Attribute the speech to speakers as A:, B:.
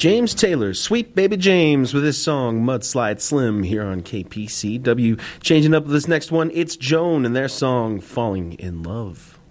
A: James Taylor, Sweet Baby James, with his song Mudslide Slim here on KPCW. Changing up this next one, it's Joan and their song Falling in Love.